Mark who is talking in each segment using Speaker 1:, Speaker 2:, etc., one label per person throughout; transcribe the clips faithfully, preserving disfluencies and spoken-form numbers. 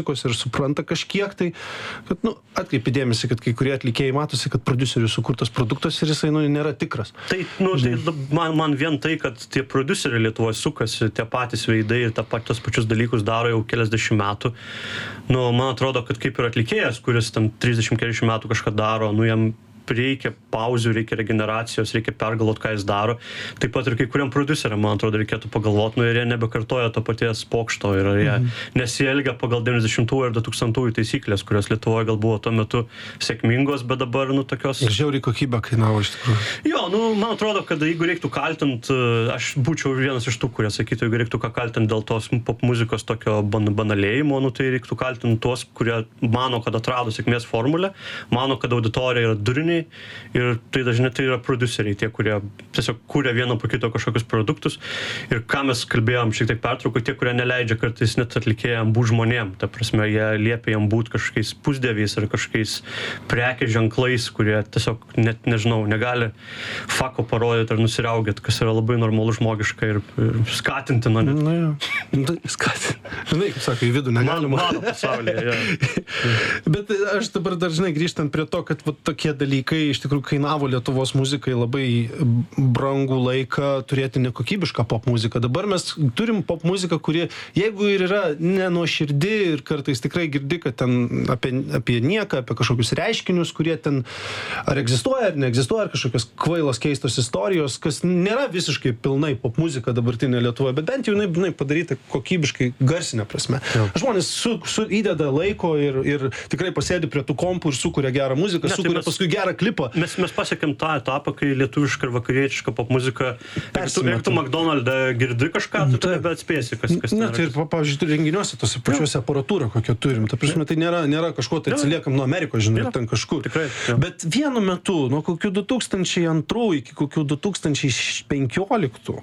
Speaker 1: ir supranta kažkiek tai, kad, nu, atkreipi dėmesį, kad kai kurie atlikėjai matosi, kad prodiuserių sukurtas produktas ir jisai, nu, nėra tikras.
Speaker 2: Tai, nu, tai man, man vien tai, kad tie prodiuseriai Lietuvoje sukasi, tie patys veidai ir tą pat, tos pačius dalykus daro jau keliasdešimt metų. Nu, man atrodo, kad kaip ir atlikėjas, kuris tam trisdešimt keturiasdešimt metų kažką daro, nu, jam reikia pauzių, reikia regeneracijos, reikia pergalvot, ką jis daro. Taip pat ir kai kuriam prodiuseriam, man atrodo, reikėtų pagalvot, nu ir jie nebekartoja to paties pokšto ir jie mhm. nesielgia pagal devyniasdešimtųjų ir dutūkstantųjų taisyklės, kurios Lietuvoje gal buvo tuo metu sėkmingos, bet dabar, nu, tokios...
Speaker 1: Ir žiauriai kokybę kainavo iš tikrųjų.
Speaker 2: Jo, nu, man atrodo, kad jeigu reiktų kaltint, aš būčiau vienas iš tų, kurie sakytų, jeigu reiktų ką kaltint dėl tos pop muzikos tokio ban banalėjimo, nu, tai reiktų kaltint tuos, kurie mano, kad atrado sėkmės formulę, mano, kad auditorija yra duriniai. Ir tai dažnai tai yra prodiuseriai, tie, kurie tiesiog kūrė vieną po kito kažkokius produktus. Ir ką mes kalbėjom šiek tiek pertraukų, tie, kurie neleidžia kartais net atlikėjam būt žmonėm. Ta prasme, jie liepia jam būt kažkokiais pusdieviais ar kažkokiais prekės ženklais, kurie tiesiog net, nežinau, negali fako parodyti ar nusiriaugėti, kas yra labai normalu žmogiška ir, ir skatintina. Net.
Speaker 1: Na, jo. Skatintina. Žinai, kaip sako, į vidų negalima.
Speaker 2: Mano pasaulyje, jo.
Speaker 1: Bet aš dabar dažnai grįžtant prie to, kad va, tokie dalykai iš tikrųjų kainavo Lietuvos muzikai labai brangų laiką turėti nekokybišką pop muziką. Dabar mes turim pop muziką, kuri, jeigu ir yra nenuoširdi ir kartais tikrai girdi, kad ten apie, apie nieką, apie kažkokius reiškinius, kurie ten ar egzistuoja, ar neegzistuoja, ar kažkokios kvailos keistos istorijos, kas nėra visiškai pilnai pop muzika dabartinė Lietuvoje, bet bent jau jinai, jinai padaryta kokybiškai garsinė prasme. Ja. Žmonės su, su įdeda laiko ir, ir tikrai pasėdi prie tų kompų ir sukuria gerą muziką, ne, sukuria tai mes... paskui gerą klipą.
Speaker 2: Mes, mes pasiekėm tą etapą, kai lietuviška ir vakarietiška pop muzika, jeigu tu McDonald'e girdi kažką, tu tada atspėsi, kas, kas
Speaker 1: ten yra. Tai ir, pavyzdžiui, renginiuose tose pačiuose aparatūrą, kokią turim. Ta prasme, tai nėra, nėra kažko, tai atsiliekam nuo Amerikos, žinai, ten kažkur.
Speaker 2: Tikrai,
Speaker 1: bet vienu metu, nuo kokių du tūkstančiai antrų iki kokių du tūkstančiai penkioliktų,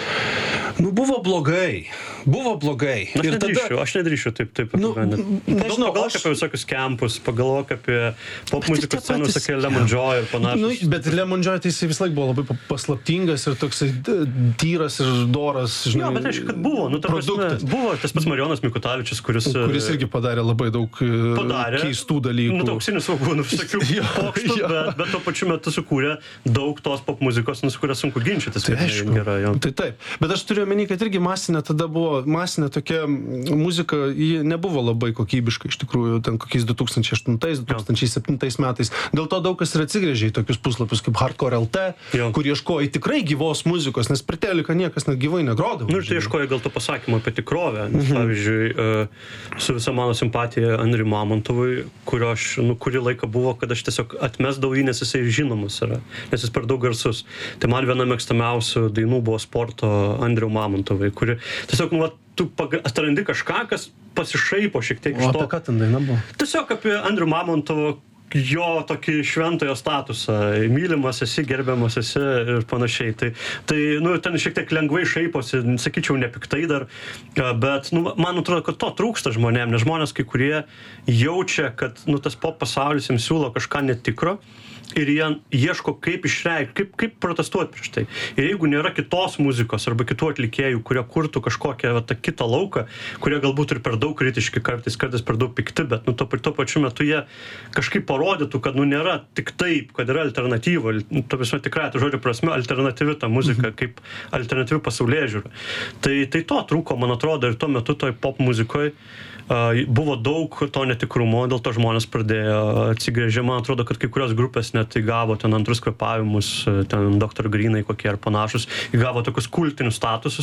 Speaker 1: nu, buvo blogai. Buvo blogai.
Speaker 2: Aš ir nedrįšiu, tada... aš nedrįšiu taip, taip.
Speaker 1: Nu, nežinau,
Speaker 2: pagalvok aš... apie visokius campus, pagalvok apie pop muzikos scenus, tokie Lemon Joy ir panašus.
Speaker 1: Nu, bet Lemon Joy tai jis vis laik buvo labai paslaptingas ir toksai tyras ir doras, žinai,
Speaker 2: jo, bet aišku, kad buvo, nu, ta prasme, buvo tas pats Marijonas Mikutavičius, kuris...
Speaker 1: Kuris irgi padarė labai daug padarė, keistų dalykų.
Speaker 2: Nu, auksinių svogūnų, visokių pokštų, bet, bet tuo pačiu metu sukūrė daug tos pop muzikos, nu, su kuria sunku ginčytis.
Speaker 1: Tai aišku, gerai, tai taip. Bet aš turiu omeny, kad irgi masinė tada buvo, masinė tokia muzika, ji nebuvo labai kokybiška iš tikrųjų, ten kokiais du tūkstančiai aštuntais, du tūkstančiai septintais metais. Dėl to daug kas ir atsigrėžė į tokius puslapius kaip Hardcore L T, jo, kur ieškojo tikrai gyvos muzikos, nes per teliką niekas net gyvai negrodavo.
Speaker 2: Nu, ir tai ieškojo gal to pasakymo apie tikrovę. Nes, mhm. pavyzdžiui, su visa mano simpatija Andriui Mamontovui, kurio aš, nu, kurį laiką buvo, kad aš tiesiog atmesdavau jį, nes jisai žinomas yra, nes jis per daug garsus. Tai man viena mėgstamiausių dainų buvo Sporto Andriui Mamontovui, kuri tiesiog, nu, tu atrandi kažką, kas pasišaipo šiek tiek iš to.
Speaker 1: O apie ką ten daina buvo?
Speaker 2: Tiesiog apie Andrių Mamontovą, jo tokį šventojo statusą, mylimas esi, gerbiamas esi ir panašiai. Tai, tai nu, ten šiek tiek lengvai šaiposi, sakyčiau, nepiktai dar, bet, nu, man atrodo, kad to trūksta žmonėm, nes žmonės kai kurie jaučia, kad, nu, tas pop pasaulis jiems siūlo kažką netikro ir jie ieško, kaip išreikšti, kaip, kaip protestuoti prieš tai. Ir jeigu nėra kitos muzikos arba kitų atlikėjų, kurie kurtų kažkokią va, tą kitą lauką, kurie galbūt ir per daug kritiški, kartais, kartais per daug pikti, bet, nu, to, to pačiu metu jie kažkaip parodytų, kad, nu, nėra tik taip, kad yra alternatyva, to vismo tikrai, to žodžio prasme, alternatyvi ta muzika, kaip alternatyvi pasaulėžiūra. Tai, tai to trūko, man atrodo, ir tuo metu toj pop muzikoje uh, buvo daug to netikrumo, dėl to žmonės pradėjo atsigręžti. Man atrodo, kad kai kurios grupės net įgavo ten antrus kvepavimus, ten doktor Grynai kokie ar panašus, įgavo tokius kultinius statusus.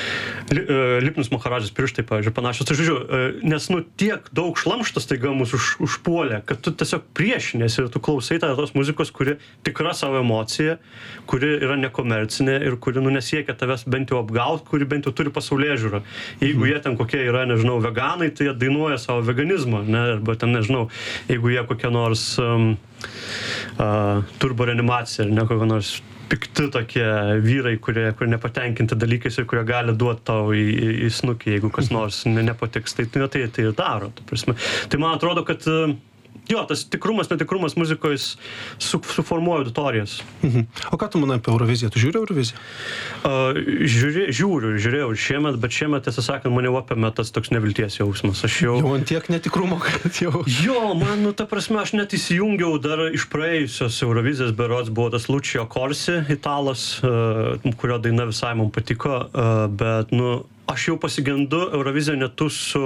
Speaker 2: Lipnus Maharadžas Pirštai, pavyzdžiui, panašus. Tai žodžiu, nes, nu, tiek daug šlamštas taiga mus už, užpuolė, kad tu tiesiog priešinės ir tu klausai tą tos muzikos, kuri tikra savo emocija, kuri yra nekomercinė ir kuri, nu, nesiekia tavęs bent jau apgaut, kuri bent jau turi pasaulėžiūrą. Jeigu jie ten kokie yra, nežinau, veganai, tai jie dainuoja savo veganizmą, ne, arba ten, nežinau, jeigu jie kokie nors um, uh, turbo reanimacija, ar ne, kokie nors pikti tokie vyrai, kurie, kurie nepatenkinti dalykais ir kurie gali duoti tau į, į, į snukį, jeigu kas nors ne, nepatiks, tai, tai, tai ir daro. Ta prasme. Tai man atrodo, kad jo, tas tikrumas, netikrumas muzikos su, suformuoja auditorijas.
Speaker 1: Mhm. O ką tu manai apie Euroviziją? Tu žiūri Euroviziją?
Speaker 2: Uh, žiūri, žiūriu, žiūrėjau ir šiemet, bet šiemet, tiesą sakant, mane apėmė tas toks nevilties jausmas. Aš jau...
Speaker 1: Jau ant tiek netikrumo, kad jau...
Speaker 2: Jo, man, nu, ta prasme, aš net įsijungiau dar iš praėjusios Eurovizijos berods, buvo tas Lucio Corsi, italas, uh, kurio daina visai man patiko, uh, bet, nu, aš jau pasigendu Euroviziją netu su...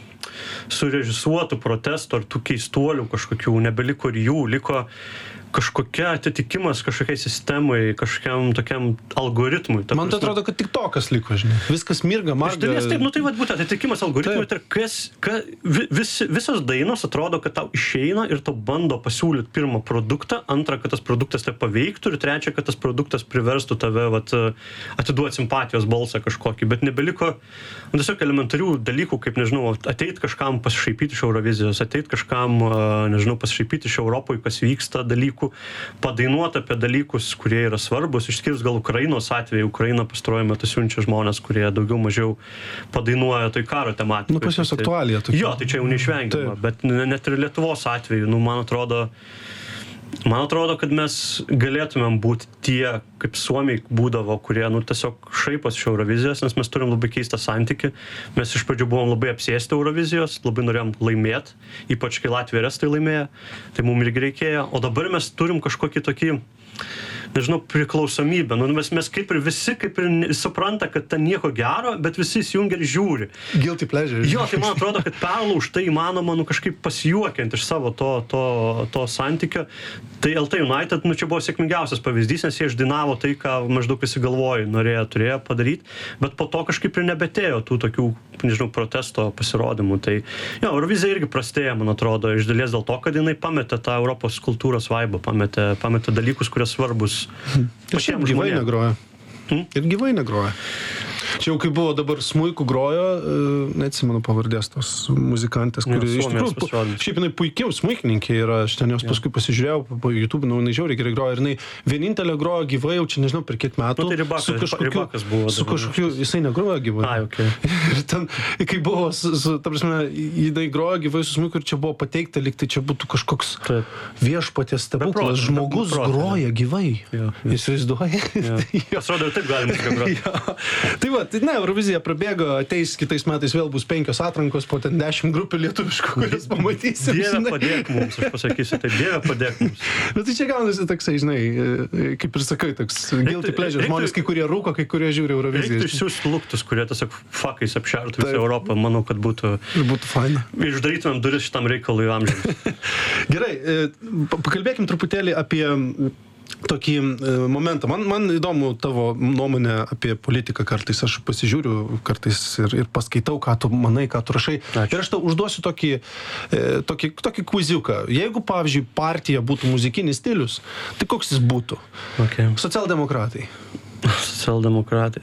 Speaker 2: surežisuotų protestų ar tų keistuolių kažkokių, nebeliko ir jų, liko kažkokia atitikimas kažkokiai sistemai, kažkokiam tokiam algoritmui.
Speaker 1: Man tai atrodo, kad tik tokas liko, žinai. Viskas mirga, marga.
Speaker 2: Iš dalies taip, nu tai vat būtent atitikimas algoritmui, tai kas, ka, vis, visos dainos atrodo, kad tau išeina ir tau bando pasiūlyti pirmą produktą, antrą, kad tas produktas te paveiktų ir trečią, kad tas produktas priverstų tave vat, atiduoti simpatijos balsą kažkokį, bet nebeliko nu, tiesiog elementarių dalykų, kaip, nežinau, ateit kažkam pasišaipyti iš Eurovizijos, ateit kažkam, nežinau, pasišaipyti iš Europoje, kas vyksta dalykų, padainuoti apie dalykus, kurie yra svarbus, išskyrus gal Ukrainos atveju. Ukraina pastaruoju metu siunčia žmonės, kurie daugiau mažiau padainuoja toj karo tematikai.
Speaker 1: Nu, pas jos aktualija tokia.
Speaker 2: Jo, tai čia jau neišvengiama, bet net ir Lietuvos atveju, nu, man atrodo, man atrodo, kad mes galėtumėm būti tie, kaip Suomiai būdavo, kurie, nu, tiesiog šaipos iš Eurovizijos, nes mes turim labai keistą santykį. Mes iš pradžių buvom labai apsėsti Eurovizijos, labai norėjom laimėti, ypač kai Latvija ir Estai laimėjo, tai mums irgi reikėjo. O dabar mes turim kažkokį tokį, nežinau, priklausomybę. Nu, mes, mes kaip ir visi, kaip ir supranta, kad ten nieko gero, bet visi įsijungia ir žiūri.
Speaker 1: Guilty pleasure.
Speaker 2: Jo, tai man atrodo, kad perlaužtai įmanoma, nu, kažkaip pasijuokiant iš savo to, to, to santykio. Tai L T United, nu, čia buvo sėkmingiausias pavyzdys, nes jie išdainavo tai, ką maždaug visi galvojo, norėjo, turėjo padaryti, bet po to kažkaip ir nebetėjo tų tokių, nežinau, protesto pasirodymų. Tai, jo, Eurovizija irgi prastėja, man atrodo, iš dalies dėl to, kad jinai pametė tą Europos kultūros vaibą, pametė, pametė dalykus, kurie svarbus.
Speaker 1: Ir šiaip gyvai negroja.
Speaker 2: Hmm?
Speaker 1: Ir gyvai negroja. Čia jau kai buvo dabar smuikų grojo, neatsimenu pavardės tos muzikantės, kuri iš tikrųjų, šiaip jinai puikiau smuikininkė yra, aš ten jos paskui pasižiūrėjau po YouTube, nu, jinai žiauriai gerai grojo ir jinai vienintelė grojo gyvai, jau čia nežinau per kiek metų.
Speaker 2: Nu, tai ribakas,
Speaker 1: su kažkokiu,
Speaker 2: ribakas buvo.
Speaker 1: Su kažkokiu, jisai negrojo gyvai.
Speaker 2: Ai, okei.
Speaker 1: Ir ten, kai buvo, su, su, ta prasme, jinai grojo gyvai su smuiku ir čia buvo pateikta, lyg tai čia būtų kažkoks viešpaties stebuklas, žmogus groja gyvai. Įsivaizduoja?
Speaker 2: Pasirodo, taip galima groti.
Speaker 1: Tai va, tai ne, Eurovizija prabėgo, ateis kitais metais vėl bus penkios atrankos, po ten dešimt grupių lietuviškų, kurias pamatysim.
Speaker 2: Dieve padėk mums, aš pasakysiu, tai Dieve padėk mums.
Speaker 1: Bet tai čia gaunasi toksai, žinai, kaip ir sakai, toks guilty pleasure. Žmonės, kai kurie rūko, kai kurie žiūri Euroviziją.
Speaker 2: Reiktų išsiųsti luktus, kurie tiesiog fakais apšertų visą Europą. Manau, kad būtų...
Speaker 1: Būtų faina.
Speaker 2: Išdarytumėm duris šitam reikalui amžiams.
Speaker 1: Gerai, pakalbėkim truputėlį apie... tokį e, momentą. Man, man įdomu tavo nuomonė apie politiką kartais. Aš pasižiūriu kartais ir, ir paskaitau, ką tu manai, ką tu rašai. Ačiū. Ir aš tau užduosiu tokį, e, tokį, tokį kviziuką. Jeigu, pavyzdžiui, partija būtų muzikinis stilius, tai koks jis būtų?
Speaker 2: Okay.
Speaker 1: Socialdemokratai.
Speaker 2: Socialdemokratai.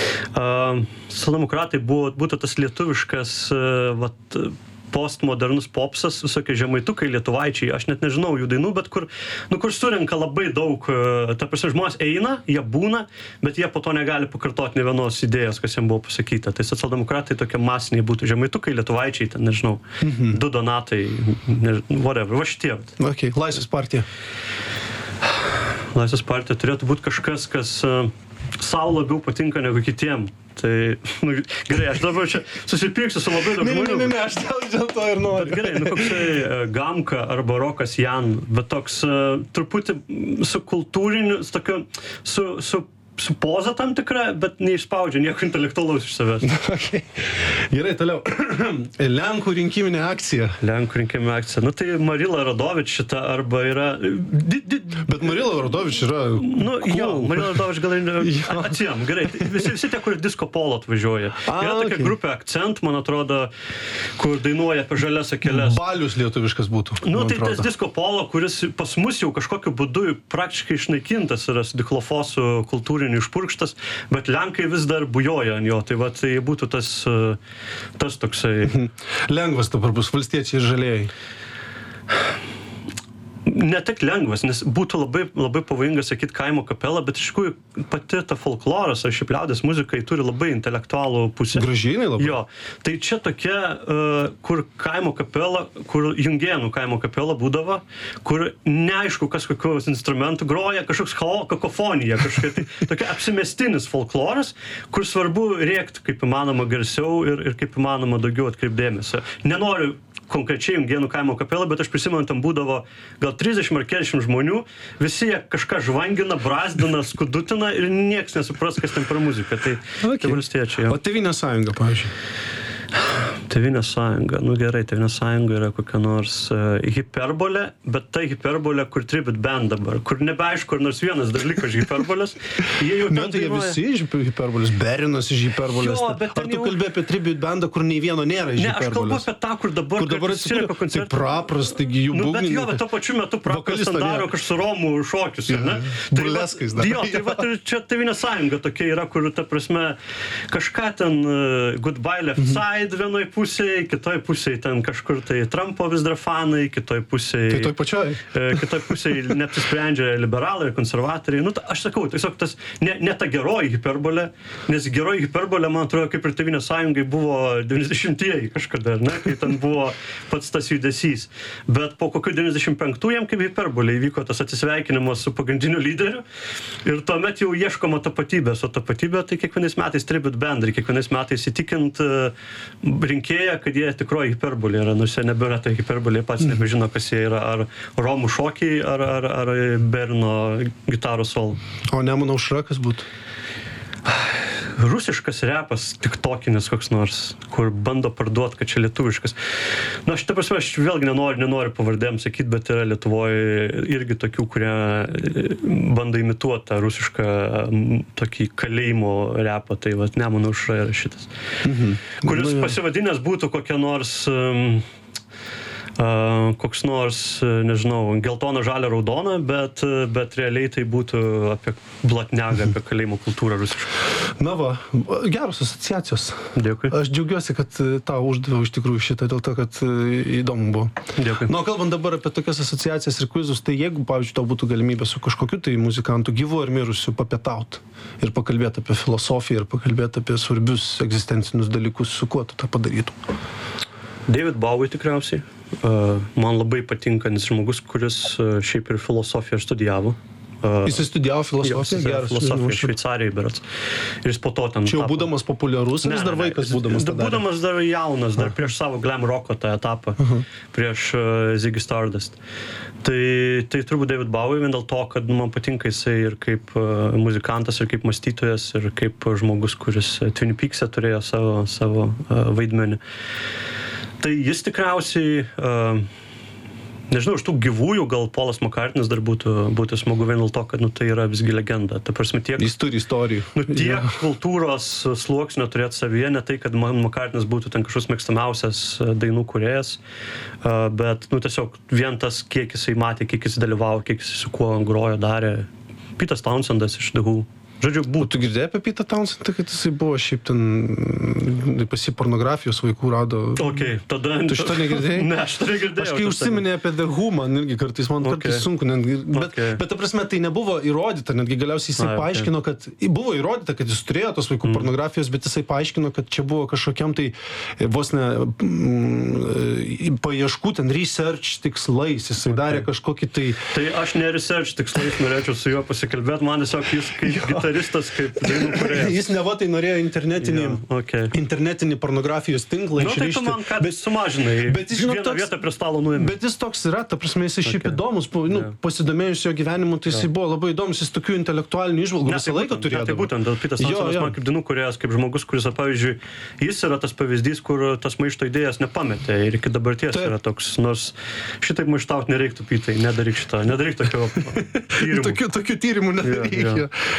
Speaker 2: Uh, socialdemokratai buvo, būtų tas lietuviškas uh, vat, postmodernus popsas, visokie žemaitukai, lietuvaičiai, aš net nežinau jų dainų, bet kur, nu, kur surenka labai daug, ta prasme, žmonės eina, jie būna, bet jie po to negali pakartoti ne vienos idėjos, kas jiems buvo pasakyta. Tai socialdemokratai tokie masiniai būtų žemaitukai, lietuvaičiai, ten, nežinau, mhm. du donatai, nežinau, whatever, va šitie.
Speaker 1: Okay. Laisvės partija.
Speaker 2: Laisvės partija turėtų būti kažkas, kas uh, sau labiau patinka negu kitiem. Tai, nu, gerai, aš dabar čia susipirksiu su labai daug žmonių.
Speaker 1: Ne, ne, ne, aš dėl, dėl to ir noriu.
Speaker 2: Bet gerai, nu koksai uh, Gamka arba Rokas Jan, bet toks uh, truputį su kultūriniu, su tokiu, su, su su poza tam tikra, bet neišspaudžia nieko intelektualaus iš savęs.
Speaker 1: Okay. Gerai, toliau. Lenkų rinkiminė akcija.
Speaker 2: Lenkų rinkiminė akcija. Nu tai Marila Radovič šita arba yra... Di, di...
Speaker 1: Bet Marila Radovič yra...
Speaker 2: Nu, cool. Jo, Marila Radovič gal ir... Atsijam, gerai. Visi, visi tie, kur disko polo atvažiuoja. A, yra tokia okay. grupė Akcent, man atrodo, kur dainuoja apie žalias akeles.
Speaker 1: Balius lietuviškas būtų.
Speaker 2: Nu, tai atrodo. Tas disko polo, kuris pas mus jau kažkokiu būdu praktiškai išnaikintas yra su diklofosų kultūriniu išpurkštas, bet Lenkai vis dar bujoja ant jo, tai va, tai būtų tas, tas toksai...
Speaker 1: Lengvas dabar bus valstiečiai ir žalieji.
Speaker 2: ne tik lengvas, nes būtų labai, labai pavojinga sakyti kaimo kapela, bet iš tikrųjų pati ta folkloras ar šiaip liaudės muzikai turi labai intelektualų pusę.
Speaker 1: Gražinai labai.
Speaker 2: Jo, tai čia tokia, uh, kur kaimo kapela, kur Jungėnų kaimo kapela būdavo, kur neaišku, kas kokios instrumentų groja, kažkoks kakofonija, kažkokia tai tokia apsimestinis folkloras, kur svarbu rėkti kaip įmanoma garsiau ir, ir kaip įmanoma daugiau atkreipdėmėsio. Nenoriu konkrečiai Jungėnų kaimo kapelą, bet aš prisimenu, tam būdavo gal trisdešimt ar keturiasdešimt žmonių, visi jie kažką žvangina, brazdina, skudutina ir nieks nesupras, kas ten per muziką. Tai, okay. Tai valstiečiai.
Speaker 1: O Tėvynės sąjunga, pavyzdžiui?
Speaker 2: Tėvynės sąjunga, nu gerai, Tėvynės sąjunga yra kokia nors uh, hiperbolė, bet tai hiperbolė, kur tribute band dabar, kur nebeaišku, ar nors vienas dar liko iš hiperbolės. Jie jau
Speaker 1: ne, tai jie visi iš hiperbolės, Berinas iš hiperbolės. Jo, bet ar tu jau... kalbė apie tribute bandą, kur nei vieno nėra iš
Speaker 2: ne,
Speaker 1: hiperbolės? Ne, aš kalbu apie
Speaker 2: tą, kur dabar,
Speaker 1: kur dabar atsireka koncertai. Tai prapras, taigi jų
Speaker 2: nu,
Speaker 1: būgnininkai.
Speaker 2: Bet jo, bet tuo pačiu metu prapras ten daro kažkokius su Romų šokius, ne?
Speaker 1: Burleskais dar.
Speaker 2: Jo, tai va, čia Tėvynės sąjunga tokia yra, kur, ta prasme, kažką ten uh, Goodbye Left Side vienoj pusėje, kitoj pusėje ten kažkur tai Trumpo vis dar fanai, kitoj pusėje...
Speaker 1: Tai toj pačioj.
Speaker 2: Kitoj pusėje neapsisprendžia liberalai ir konservatoriai. Nu, ta, aš sakau, tiesiog tas, ne, ne ta geroji hiperbolė, nes geroji hiperbolė, man atrodo, kaip ir Tėvynės sąjungai buvo devyniasdešimtieji kažkada, ne, kai ten buvo pats tas judesys. Bet po kokių devyniasdešimt penktų jam kaip hiperbolė įvyko tas atsisveikinimas su pagrindiniu lyderiu ir tuomet jau ieškoma tapatybės, o tapatybė tai kiekvienais metais tribute band, kiekvienais metais įtikint rinkėją, kad jie tikroji hiperbolė yra, nors jie nebėra tai hiperbolė, pats nebežino, kas jie yra, ar Romų šokiai, ar, ar, ar Berno gitaros solo.
Speaker 1: O Nemuno aušra kas būtų?
Speaker 2: Rusiškas repas, tiktokinis koks nors, kur bando parduoti, kad čia lietuviškas. Na, aš, ta prasme, aš vėlgi nenoriu, nenoriu pavardėm sakyti, bet yra Lietuvoje irgi tokių, kurie bando imituoti tą rusišką tokį kalėjimo repą, tai va, Nemuno aušra yra šitas. Mhm. Kuris pasivadinęs būtų kokia nors... Um, Uh, koks nors, nežinau, geltona, žalia, raudona, bet, bet realiai tai būtų apie blatnegą, apie kalėjimo kultūrą rusišką.
Speaker 1: Na va, geros asociacijos.
Speaker 2: Dėkui.
Speaker 1: Aš džiaugiuosi, kad tau uždaviau iš tikrųjų šitą, dėl to, kad įdomu buvo.
Speaker 2: Dėkui.
Speaker 1: Na, kalbant dabar apie tokias asociacijas ir kvizus, tai jeigu, pavyzdžiui, tau būtų galimybė su kažkokiu tai muzikantu gyvu ar mirusiu papietauti ir pakalbėti apie filosofiją ir pakalbėti apie svarbius egzistencinius dalykus, su kuo tu tą padarytum?
Speaker 2: David Bowie tikriausiai. Uh, man labai patinka, nes žmogus, kuris uh, šiaip ir filosofiją studijavo. Uh,
Speaker 1: jis studijavo filosofiją?
Speaker 2: Geras. Filosofiją Šveicarijoje, berods. Ir jis po to ten...
Speaker 1: Čia jau tapo. Būdamas populiarus, ar jis dar vaikas ne, būdamas tą darė?
Speaker 2: Būdamas dar jaunas, dar prieš savo glam rocko tą etapą, uh-huh. prieš uh, Ziggy Stardust. Tai, tai turbūt David Bowie vien dėl to, kad man patinka jisai ir kaip uh, muzikantas, ir kaip mąstytojas, ir kaip žmogus, kuris Twin Peaks'e turėjo savo, savo uh, vaidmenį. Tai jis tikriausiai, uh, nežinau, iš tų gyvųjų gal Paulas McCartney'is dar būtų, būtų smagu vien dėl to, kad nu, tai yra visgi legenda. Ta prasme, tiek,
Speaker 1: jis turi istorijų.
Speaker 2: Nu, tiek ja. Kultūros sluoksnio turėti savyje, ne tai, kad McCartney'is būtų ten kažkoks mėgstamiausias dainų kūrėjas, uh, bet nu, tiesiog vien tas, kiek jisai matė, kiek jis dalyvavo, kiek jis su kuo grojo, darė. Pete'as Townsendas iš The Who. Žodžiu, būtų. Tu girdėjai apie Pete'ą Townsendą, kad jisai buvo šiaip ten pasi pornografijos vaikų rado. Okay, tada...
Speaker 1: Tu šito negirdėjai?
Speaker 2: Ne, aš to negirdėjau.
Speaker 1: Aš kai užsiminė apie The Who, man irgi kartais, man okay. kartais sunku, netgi, bet, okay. bet ta prasme tai nebuvo įrodyta, netgi galiausiai jisai A, paaiškino, okay. kad buvo įrodyta, kad jis turėjo tos vaikų mm. pornografijos, bet jisai paaiškino, kad čia buvo kažkokiam tai vos ne mm, paieškų, ten research tikslais, jisai okay. darė kažkokį tai...
Speaker 2: Tai aš ne research tikslais norėčiau su juo pasikalbėti, man tiesiog jis kaip kaip dainų kūrėjas.
Speaker 1: Jis neva tai norėjo internetinį,
Speaker 2: yeah, okay.
Speaker 1: internetinį pornografijos tinklą
Speaker 2: no,
Speaker 1: išrišti.
Speaker 2: Tai tu man ką bet, sumažinai, bet jis, vieną toks, vietą prie stalo nuėmė.
Speaker 1: Bet jis toks yra, ta prasme, jis šiaip okay. įdomus, nu, yeah. pasidomėjus jo gyvenimu, tai jis yeah. buvo labai įdomus, jis tokių intelektualinių įžvalgų visą laiką turėjo.
Speaker 2: Tai būtent, dėl Pete'as Townsendas man kaip dainų kūrėjas, kaip žmogus, kuris, pavyzdžiui, jis yra tas pavyzdys, kur tas maišto idėjas nepametė ir iki dabarties Taip. Yra toks, nors šitaip maištauti nereiktų, Pete'ai, nedaryk šito, nedaryk tokio tyrimų.
Speaker 1: tokių, tokių tyrimų nedaryk.
Speaker 2: Yeah, yeah.
Speaker 1: Nes jisai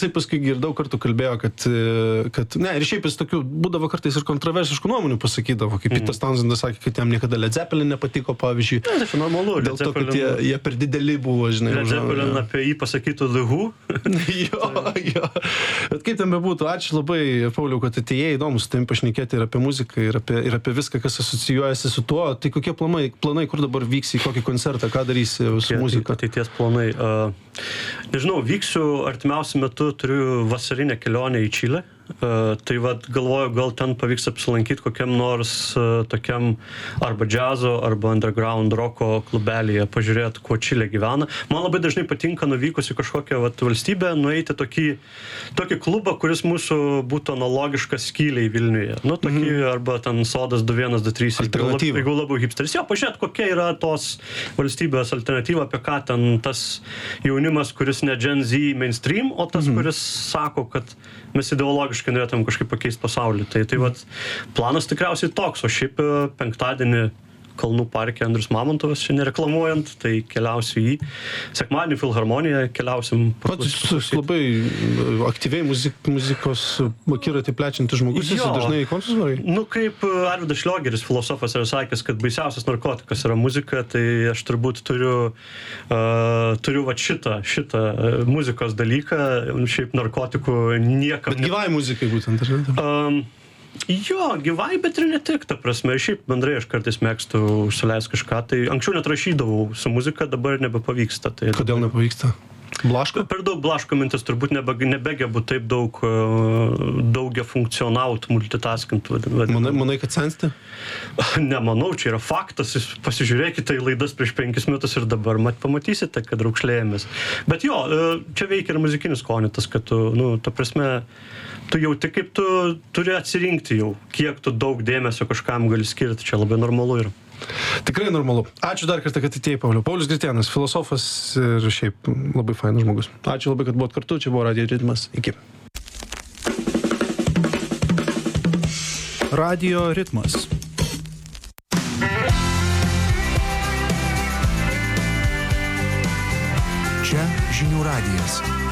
Speaker 1: jisai paskui ir daug kartų kalbėjo, kad, kad ne, ir šiaip jis tokių būdavo kartais ir kontroversiškų nuomonių pasakydavo, kaip mm. Pitas Townsendas sakė, kad jam niekada Led Zeppelin nepatiko, pavyzdžiui.
Speaker 2: Ne, tai normalu,
Speaker 1: dėl to, kad jie, jie per dideli buvo, žinai.
Speaker 2: Led Zeppelin ja. Apie jį pasakytų The Who.
Speaker 1: jo, jo. Bet kaip ten bebūtų, ačiū labai, Pauliau, kad atėjai, įdomu su tavim pašnekėti ir apie muziką, ir apie, ir apie viską, kas asocijuojasi su tuo. Tai kokie planai, planai kur dabar vyksi, į kokį koncertą, ką darysi su muzika?
Speaker 2: Ateities planai. Uh, nežinau, vyksiu artimiausiu metu, turiu vasarinę kelionę į Čilę. Uh, tai vad galvoju, gal ten pavyks apsilankyti kokiam nors uh, tokiam arba džiazo, arba underground roko klubelyje, pažiūrėti, kuo Čilė gyvena. Man labai dažnai patinka nuvykus į kažkokią vat, valstybę, nueiti tokį, tokį klubą, kuris mūsų būtų analogiškas Skyliai Vilniuje. Nu, tokį, mm-hmm. arba ten Sodas du vienas du trys,
Speaker 1: alternatyva.
Speaker 2: Jeigu labiau hipsteris. Jo, pažiūrėti, kokia yra tos valstybės alternatyva, apie ką ten tas jaunimas, kuris ne Gen Z mainstream, o tas, mm-hmm. kuris sako, kad mes ideologiškai norėtum kažkaip pakeisti pasaulį. Tai, tai vat, planas tikriausiai toks, o šiaip penktadienį Kalnų parke Andrius Mamontovas, čia nereklamuojant, tai keliausiu į sekmadienį Filharmoniją, keliausim.
Speaker 1: Pats labai aktyviai muzik, muzikos akiratį plečiantis žmogus, esi dažnai į koncertus varai?
Speaker 2: Nu, kaip Arvydas Šliogeris, filosofas, yra sakęs, kad baisiausias narkotikas yra muzika, tai aš turbūt turiu, uh, turiu va šitą, šitą muzikos dalyką, šiaip narkotikų niekam...
Speaker 1: Bet gyvai muzikai būtent, ar ne?
Speaker 2: Um, Jo, gyvai, bet ir ne tik, ta prasme. Šiaip bendrai aš kartais mėgstu užsileist kažką, tai anksčiau net rašydavau su muzika, dabar nebepavyksta. Tai
Speaker 1: kodėl
Speaker 2: dabar...
Speaker 1: nepavyksta? Blaško?
Speaker 2: Per daug blaško mintis, turbūt nebe, nebegebu taip daug daugia funkcionaut, multitaskint.
Speaker 1: Manai, manai, kad sensti?
Speaker 2: Nemanau, čia yra faktas, pasižiūrėkite į laidas prieš penkis metus ir dabar mat, pamatysite, kad raukšlėjomės. Bet jo, čia veikia ir muzikinis skonį, tas, kad tu, nu, ta prasme, tu jauti, kaip tu turi atsirinkti jau, kiek tu daug dėmesio kažkam gali skirti, čia labai normalu yra.
Speaker 1: Tikrai normalu. Ačiū dar kartą, kad atėjai, Pauliau. Paulius Gritėnas, filosofas ir šiaip labai fainas žmogus. Ačiū labai, kad buvot kartu, čia buvo Radio Ritmas. Iki.
Speaker 3: Radio Ritmas. Čia žinių radijas.